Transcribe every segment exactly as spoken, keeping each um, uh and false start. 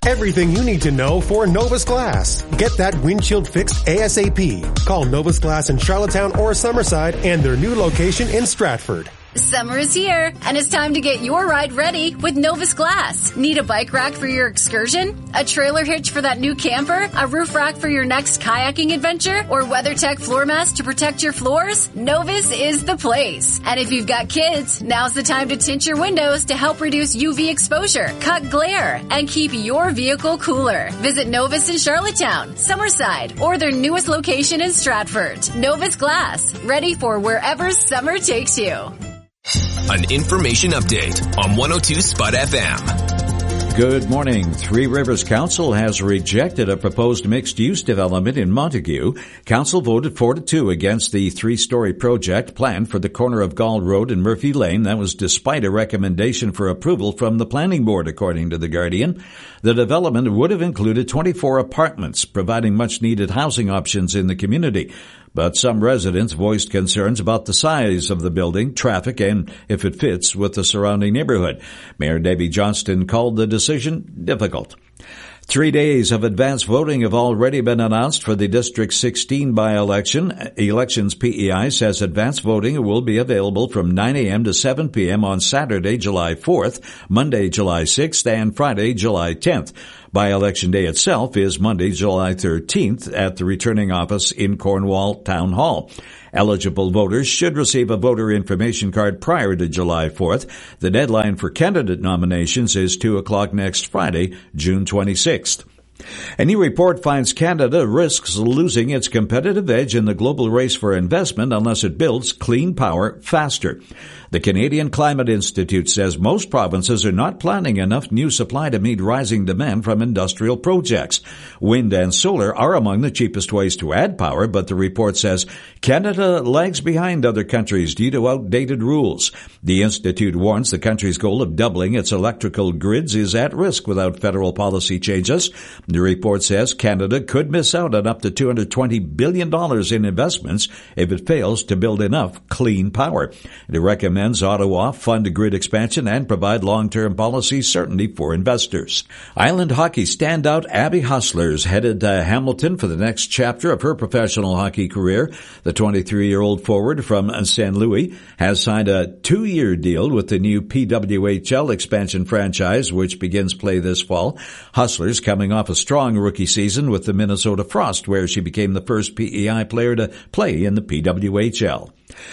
Everything you need to know for Novus Glass. Get that windshield fixed ASAP. Call Novus Glass in Charlottetown or Summerside and their new location in Stratford. Summer is here, and it's time to get your ride ready with Novus Glass. Need a bike rack for your excursion? A trailer hitch for that new camper? A roof rack for your next kayaking adventure? Or WeatherTech floor mats to protect your floors? Novus is the place. And if you've got kids, now's the time to tint your windows to help reduce U V exposure, cut glare, and keep your vehicle cooler. Visit Novus in Charlottetown, Summerside, or their newest location in Stratford. Novus Glass, ready for wherever summer takes you. An information update on one oh two Spud F M. Good morning. Three Rivers Council has rejected a proposed mixed-use development in Montague. Council voted four to two against the three-story project planned for the corner of Gall Road and Murphy Lane. That was despite a recommendation for approval from the Planning Board, according to The Guardian. The development would have included twenty-four apartments, providing much-needed housing options in the community. But some residents voiced concerns about the size of the building, traffic, and if it fits with the surrounding neighborhood. Mayor Davy Johnston called the decision difficult. Three days of advance voting have already been announced for the District sixteen by-election. Elections P E I says advance voting will be available from nine a.m. to seven p.m. on Saturday, July fourth, Monday, July sixth, and Friday, July tenth. By-election day itself is Monday, July thirteenth at the returning office in Cornwall Town Hall. Eligible voters should receive a voter information card prior to July fourth. The deadline for candidate nominations is two o'clock next Friday, June twenty-sixth. A new report finds Canada risks losing its competitive edge in the global race for investment unless it builds clean power faster. The Canadian Climate Institute says most provinces are not planning enough new supply to meet rising demand from industrial projects. Wind and solar are among the cheapest ways to add power, but the report says Canada lags behind other countries due to outdated rules. The institute warns the country's goal of doubling its electrical grids is at risk without federal policy changes. The report says Canada could miss out on up to two hundred twenty billion dollars in investments if it fails to build enough clean power. It recommends Ottawa fund grid expansion and provide long-term policy certainty for investors. Island hockey standout Abby Hustlers headed to Hamilton for the next chapter of her professional hockey career. The twenty-three-year-old forward from Saint Louis has signed a two-year deal with the new P W H L expansion franchise, which begins play this fall. Hustlers coming off a strong rookie season with the Minnesota Frost, where she became the first P E I player to play in the P W H L.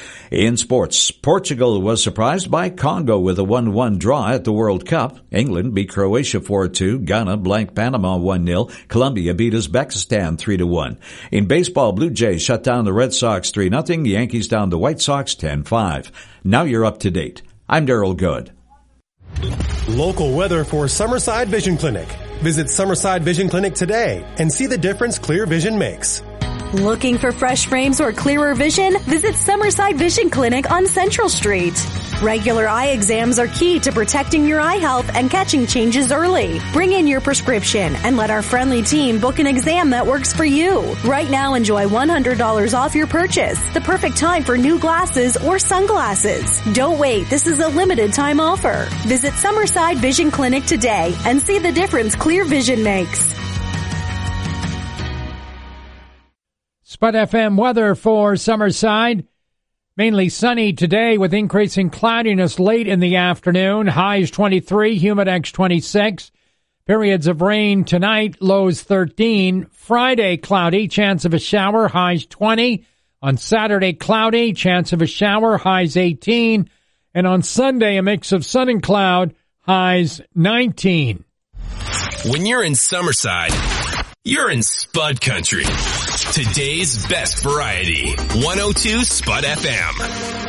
In sports, Portugal was surprised by Congo with a one one draw at the World Cup. England beat Croatia four two, Ghana blanked Panama one nil, Colombia beat Uzbekistan three to one. In baseball, Blue Jays shut down the Red Sox three nothing, Yankees down the White Sox ten five. Now you're up to date. I'm Daryl Good. Local weather for Summerside Vision Clinic. Visit Summerside Vision Clinic today and see the difference clear vision makes. Looking for fresh frames or clearer vision? Visit Summerside Vision Clinic on Central Street. Regular eye exams are key to protecting your eye health and catching changes early. Bring in your prescription and let our friendly team book an exam that works for you. Right now, enjoy one hundred dollars off your purchase. The perfect time for new glasses or sunglasses. Don't wait. This is a limited time offer. Visit Summerside Vision Clinic today and see the difference clear vision makes. Spud F M weather for Summerside. Mainly sunny today with increasing cloudiness late in the afternoon. Highs twenty-three, humidex twenty-six. Periods of rain tonight, lows thirteen. Friday, cloudy, chance of a shower, highs twenty. On Saturday, cloudy, chance of a shower, highs eighteen. And on Sunday, a mix of sun and cloud, highs nineteen. When you're in Summerside, you're in Spud Country. Today's best variety. one oh two Spud F M.